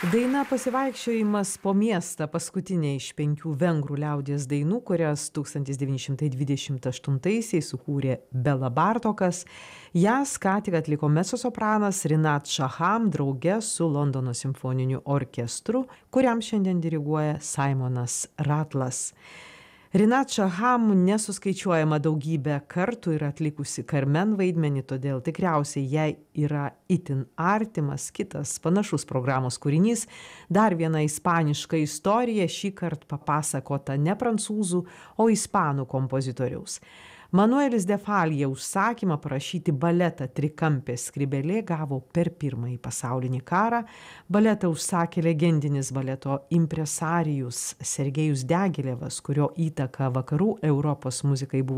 Daina Pasivaikščiojimas po miestą paskutinė iš 5 vengrų liaudies dainų, kurias 1928-aisiais sukūrė Bela Bartokas. Jas ką tik atliko mecosopranas Rinat Shaham drauge su Londono simfoniniu orkestru, kuriam šiandien diriguoja Simonas Ratlas. Rinat Shaham nesuskaičiuojama daugybę kartų yra atlikusi Carmen vaidmenį, todėl tikriausiai jai yra itin artimas kitas panašus programos kūrinys, dar viena ispaniška istorija, šįkart papasakota ne prancūzų, o ispanų kompozitoriaus. Manuelis de Falla užsakymą parašyti baletą Trikampės skrybėlė gavo per Pirmąjį pasaulinį karą. Baletą užsakė legendinis baleto impresarijus Sergejus Diagilevas, kurio įtaka vakarų Europos muzikai buvo